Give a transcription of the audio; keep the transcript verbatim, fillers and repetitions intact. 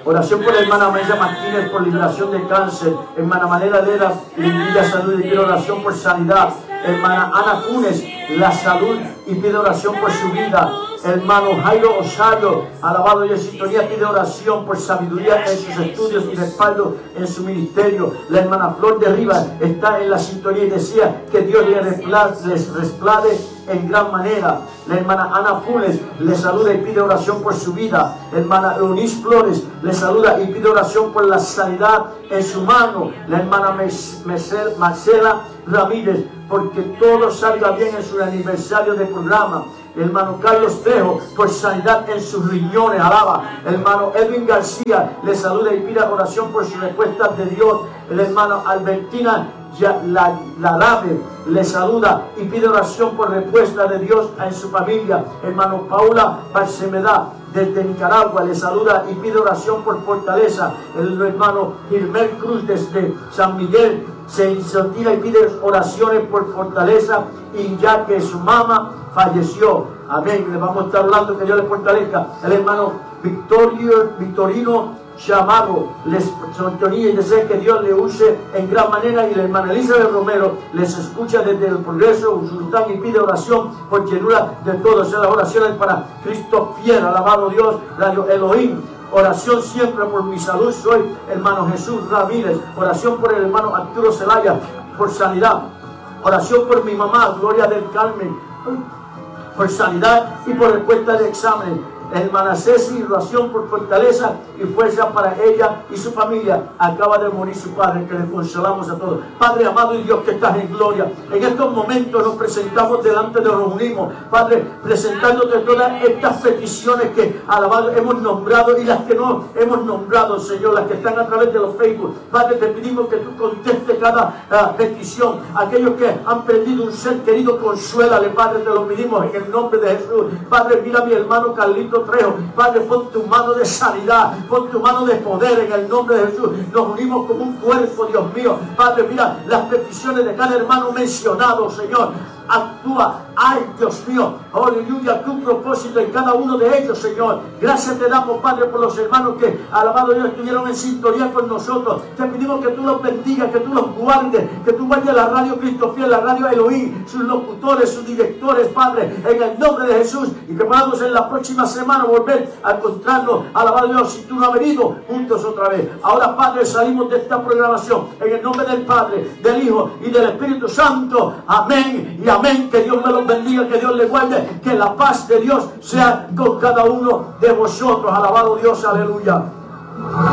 Oración por la hermana María Martínez por liberación de cáncer. Hermana Manera de la Lindilla Salud y pide oración por sanidad. Hermana Ana Funes, la salud y pide oración por su vida. Hermano Jairo Osario, alabado y en sintonía, pide oración por sabiduría en sus estudios y respaldo en su ministerio. La hermana Flor de Rivas está en la sintonía y decía que Dios les respalde, les respalde en gran manera. La hermana Ana Funes le saluda y pide oración por su vida. Hermana Eunice Flores le saluda y pide oración por la sanidad en su mano. La hermana Marcela Ramírez, porque todo salga bien en su aniversario de programa. Hermano Carlos Trejo, por sanidad en sus riñones, alaba. Hermano Edwin García le saluda y pide oración por sus respuestas de Dios. El hermano Albertina Ya, la, la Lave le saluda y pide oración por respuesta de Dios en su familia. Hermano Paula Barcemedá desde Nicaragua le saluda y pide oración por fortaleza. El hermano Gilmer Cruz desde San Miguel se incentiva y pide oraciones por fortaleza, y ya que su mamá falleció. Amén. Le vamos a estar hablando, que Dios le fortalezca. El hermano Victorio, Victorino Chamago les sintonía y desea que Dios le use en gran manera. Y la hermana Elizabeth Romero les escucha desde el Progreso, Usulután, y pide oración por llenura de todos. Las oraciones para Cristo fiel, alabado Dios, Radio Elohim. Oración siempre por mi salud, soy hermano Jesús Ramírez. Oración por el hermano Arturo Zelaya por sanidad. Oración por mi mamá Gloria del Carmen por sanidad y por respuesta de examen. Hermana Ceci, oración por fortaleza y fuerza para ella y su familia. Acaba de morir su padre, que le consolamos a todos. Padre amado y Dios que estás en gloria, en estos momentos nos presentamos delante de los unimos, Padre, presentándote todas estas peticiones que alabado hemos nombrado y las que no hemos nombrado, Señor, las que están a través de los Facebook. Padre, te pedimos que tú contestes cada uh, petición. Aquellos que han perdido un ser querido, consuélale, Padre, te lo pedimos en el nombre de Jesús. Padre, mira a mi hermano Carlito Trejo, Padre, pon tu mano de sanidad, pon tu mano de poder en el nombre de Jesús. Nos unimos como un cuerpo, Dios mío. Padre, mira las peticiones de cada hermano mencionado, Señor. Actúa, ay Dios mío, aleluya, tu propósito en cada uno de ellos, Señor. Gracias te damos, Padre, por los hermanos que, alabado Dios, estuvieron en sintonía con nosotros. Te pedimos que tú los bendigas, que tú los guardes, que tú guardes la radio Cristo Fiel, la radio Elohim, sus locutores, sus directores, Padre, en el nombre de Jesús, y que podamos en la próxima semana volver a encontrarnos, alabado Dios, si tú no has venido, juntos otra vez. Ahora, Padre, salimos de esta programación en el nombre del Padre, del Hijo y del Espíritu Santo. Amén y amén. Que Dios me los bendiga, que Dios les guarde, que la paz de Dios sea con cada uno de vosotros. Alabado Dios, aleluya.